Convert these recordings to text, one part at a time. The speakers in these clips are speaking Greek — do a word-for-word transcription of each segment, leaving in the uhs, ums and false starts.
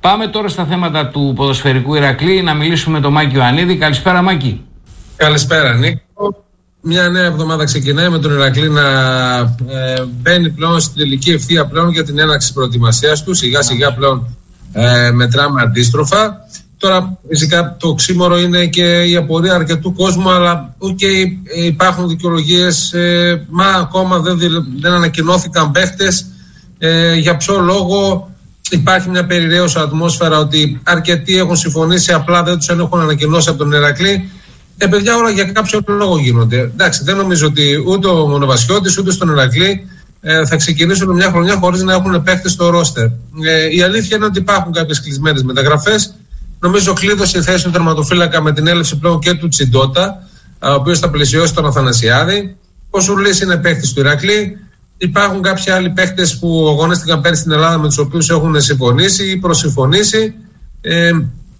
Πάμε τώρα στα θέματα του ποδοσφαιρικού Ηρακλή, να μιλήσουμε με τον Μάκη Ιωαννίδη. Καλησπέρα, Μάκη. Καλησπέρα, Νίκο. Μια νέα εβδομάδα ξεκινάει με τον Ηρακλή να ε, μπαίνει πλέον στην τελική ευθεία πλέον για την έναρξη της προετοιμασίας του. Σιγά σιγά πλέον ε, μετράμε αντίστροφα. Τώρα φυσικά το ξύμορο είναι και η απορία αρκετού κόσμου, αλλά okay, υπάρχουν δικαιολογίες, ε, μα ακόμα δεν, δεν ανακοινώθηκαν παίχτες. Ε, για ποιο λόγο? Υπάρχει μια περιραίωσα ατμόσφαιρα ότι αρκετοί έχουν συμφωνήσει, απλά δεν τους έχουν ανακοινώσει από τον Ηρακλή. Ε, παιδιά, όλα για κάποιο λόγο γίνονται. Εντάξει, δεν νομίζω ότι ούτε ο Μονοβασιώτης ούτε στον Ηρακλή ε, θα ξεκινήσουν μια χρονιά χωρίς να έχουν παίχτες στο ρόστερ. Ε, η αλήθεια είναι ότι υπάρχουν κάποιες κλεισμένες μεταγραφές. Νομίζω κλείδωσε η θέση του τερματοφύλακα με την έλευση πλέον και του Τσιντότα, ο οποίος θα πλαισιώσει τον Αθανασιάδη. Ο Σουρλής είναι παίχτης του Ηρακλή. Υπάρχουν κάποιοι άλλοι παίχτες που αγωνίστηκαν πέρυσι στην Ελλάδα με τους οποίους έχουν συμφωνήσει ή προσυμφωνήσει. Ε,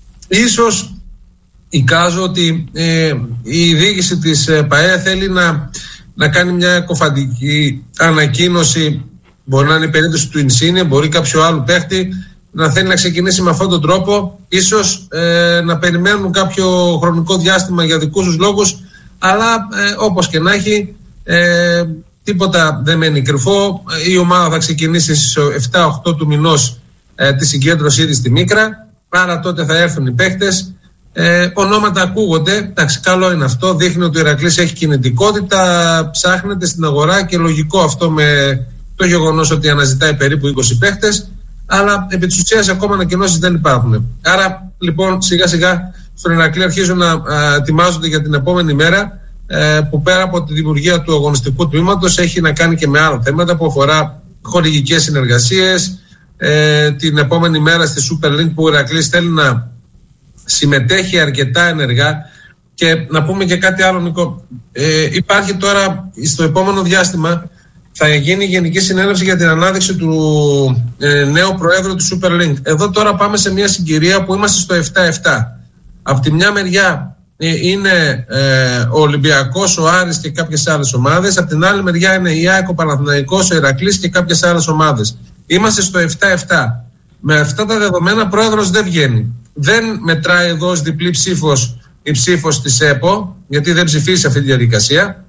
ίσως εικάζω ότι ε, η διοίκηση της ε, ΠΑΕ θέλει να, να κάνει μια κοφαντική ανακοίνωση. Μπορεί να είναι η περίπτωση του Ινσίνε, μπορεί κάποιο άλλο παίχτη να θέλει να ξεκινήσει με αυτόν τον τρόπο. Ίσως ε, να περιμένουν κάποιο χρονικό διάστημα για δικούς τους λόγους, αλλά ε, όπως και να έχει, ε, τίποτα δεν μένει κρυφό. Η ομάδα θα ξεκινήσει στις εφτά οκτώ του μηνός ε, τη συγκέντρωσή της στη Μίκρα, άρα τότε θα έρθουν οι παίχτες. Ε, ονόματα ακούγονται, εντάξει, καλό είναι αυτό, δείχνει ότι ο Ηρακλής έχει κινητικότητα, ψάχνεται στην αγορά και λογικό αυτό με το γεγονός ότι αναζητάει περίπου είκοσι παίχτες, αλλά επί της ουσίας ακόμα ανακοινώσεις δεν υπάρχουν. Άρα λοιπόν σιγά σιγά στον Ηρακλή αρχίζουν να α, ετοιμάζονται για την επόμενη μέρα, ε, που πέρα από τη δημιουργία του αγωνιστικού τμήματος έχει να κάνει και με άλλα θέματα που αφορά χορηγικές συνεργασίες. Ε, την επόμενη μέρα στη Super League που ο Ηρακλής θέλει να συμμετέχει αρκετά ενεργά. Και να πούμε και κάτι άλλο, Νικό. Ε, υπάρχει τώρα στο επόμενο διάστημα θα γίνει γενική συνέλευση για την ανάδειξη του ε, νέου προέδρου του Super League. Εδώ τώρα πάμε σε μια συγκυρία που είμαστε στο επτά επτά. Από τη μια μεριά ε, είναι ε, ο Ολυμπιακός, ο Άρης και κάποιες άλλες ομάδες. Από την άλλη μεριά είναι η ΑΕΚ, ο Παναθηναϊκός, ο Ηρακλής και κάποιες άλλες ομάδες. Είμαστε στο επτά επτά. Με αυτά τα δεδομένα πρόεδρος δεν βγαίνει. Δεν μετράει εδώ ως διπλή ψήφος η ψήφος της ΕΠΟ, γιατί δεν ψηφίσει αυτή τη διαδικασία.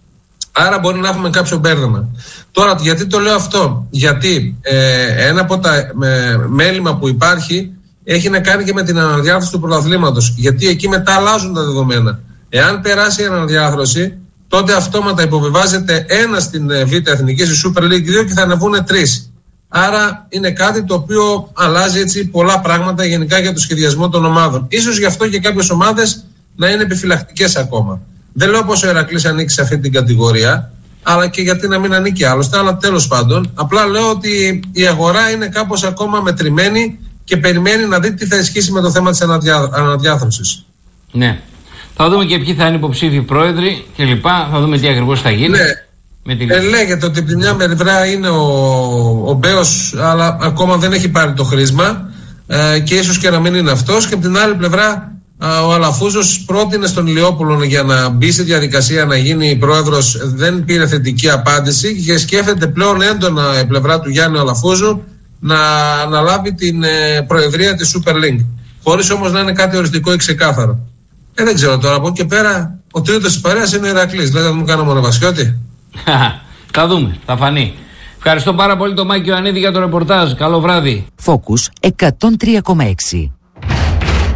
Άρα μπορεί να έχουμε κάποιο μπέρδεμα. Τώρα, γιατί το λέω αυτό? Γιατί ε, ένα από τα ε, μέλημα που υπάρχει έχει να κάνει και με την αναδιάρθρωση του πρωταθλήματος. Γιατί εκεί μετά αλλάζουν τα δεδομένα. Εάν περάσει η αναδιάρθρωση, τότε αυτόματα υποβιβάζεται ένα στην ε, Β' Εθνική, στη Super League δύο και θα ανεβούν τρεις. Άρα είναι κάτι το οποίο αλλάζει έτσι πολλά πράγματα γενικά για το σχεδιασμό των ομάδων. Ίσως γι' αυτό και κάποιες ομάδες να είναι επιφυλακτικές ακόμα. Δεν λέω πως ο Ηρακλής ανήκει σε αυτή την κατηγορία, αλλά και γιατί να μην ανήκει άλλωστε, αλλά τέλος πάντων. Απλά λέω ότι η αγορά είναι κάπως ακόμα μετρημένη και περιμένει να δει τι θα ισχύσει με το θέμα της αναδιά, αναδιάθρωσης. Ναι. Θα δούμε και ποιοι θα είναι υποψήφοι πρόεδροι και λοιπά. Θα δούμε τι ακριβώς θα γίνει. Ναι. Με τη... ε, λέγεται ότι από τη μια μεριά είναι ο, ο Μπέος, αλλά ακόμα δεν έχει πάρει το χρήσμα ε, και ίσως και να μην είναι αυτός. Και από την άλλη πλευρά ο Αλαφούζος πρότεινε στον Ηλιόπουλο για να μπει στη διαδικασία να γίνει πρόεδρος, δεν πήρε θετική απάντηση και σκέφτεται πλέον έντονα η πλευρά του Γιάννη Αλαφούζου να αναλάβει την ε, προεδρία της Super League, χωρίς όμως να είναι κάτι οριστικό ή ξεκάθαρο. Ε, δεν ξέρω τώρα, από εκεί και πέρα ο τρίτος της παρέας είναι ο Ηρακλής. Δηλαδή θα μου κάνω Μονοβασιώτη. Θα δούμε, θα φανεί. Ευχαριστώ πάρα πολύ τον Μάκη Ιωαννίδη για το ρεπορτάζ. Καλό βράδυ. Focus εκατόν τρία κόμμα έξι.